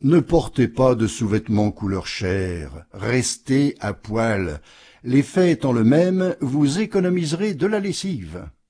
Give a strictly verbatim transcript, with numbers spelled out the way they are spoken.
Ne portez pas de sous-vêtements couleur chair, restez à poil. L'effet étant le même, vous économiserez de la lessive.